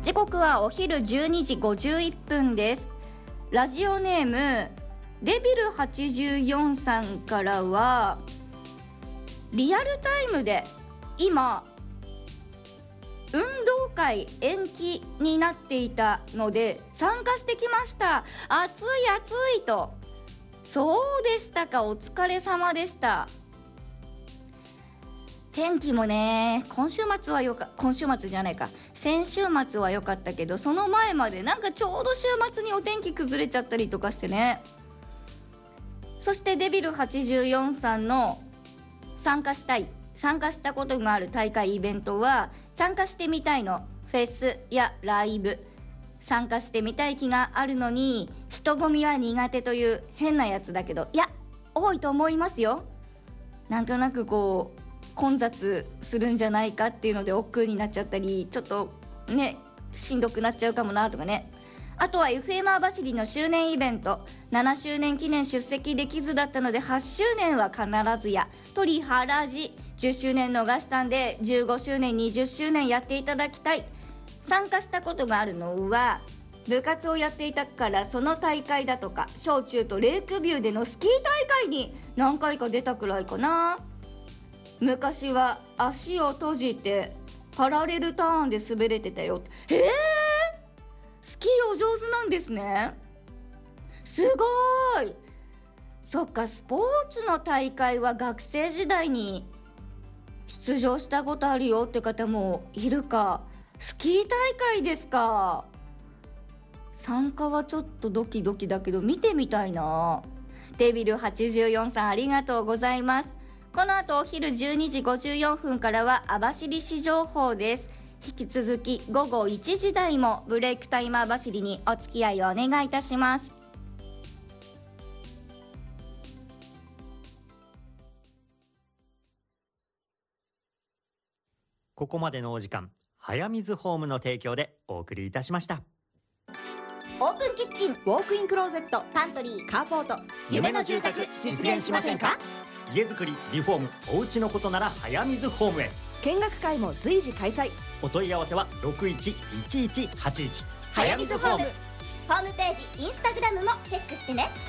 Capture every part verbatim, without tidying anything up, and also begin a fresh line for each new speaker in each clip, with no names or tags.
時刻はお昼じゅうにじごじゅういっぷんです。ラジオネームデビルはちじゅうよんさんからは、リアルタイムで今運動会延期になっていたので参加してきました。暑い暑いと。そうでしたか、お疲れ様でした。天気もね、今週末はよか今週末じゃないか先週末は良かったけど、その前までなんかちょうど週末にお天気崩れちゃったりとかしてね。そしてデビルはちじゅうよんさんの参加したい参加したことがある大会イベントは、参加してみたいのフェスやライブ、参加してみたい気があるのに人混みは苦手という変なやつだけど、いや多いと思いますよ。なんとなくこう混雑するんじゃないかっていうので億劫になっちゃったり、ちょっとねしんどくなっちゃうかもなとかね。あとは エフエム 網走の周年イベント、ななしゅうねん記念出席できずだったのではちしゅうねんは必ずや鳥原寺、じゅっしゅうねん逃したんでじゅうごしゅうねんにじゅっしゅうねんやっていただきたい。参加したことがあるのは部活をやっていたからその大会だとか、小中とレイクビューでのスキー大会に何回か出たくらいかな。昔は足を閉じてパラレルターンで滑れてたよ。へえ、スキーお上手なんですね。すごい。そっか、スポーツの大会は学生時代に出場したことあるよって方もいるか。スキー大会ですか。参加はちょっとドキドキだけど見てみたいな。デビルはちじゅうよんさんありがとうございます。この後お昼じゅうにじごじゅうよんぷんからは網走市情報です。引き続きごごいちじ台もブレイクタイム網走にお付き合いをお願いいたします。
ここまでのお時間、早水ホームの提供でお送りいたしました。
オープンキッチン、
ウォークインクローゼット、
パントリー、
カーポート、
夢の住宅実現しませんか？
家づくり、リフォーム、お家のことなら早水ホームへ。
見学会も随時開催。
お問い合わせはろくいちいちいちはちいち。
早水ホーム。ホームページ、インスタグラムもチェックしてね。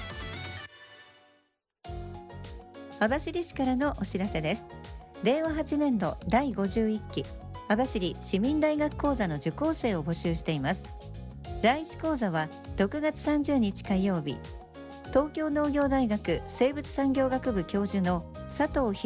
網走市からのお知らせです。れいわはちねんどだいごじゅういっき網走市民大学講座の受講生を募集しています。だいいち講座はろくがつさんじゅうにち火曜日、東京農業大学生物産業学部教授の佐藤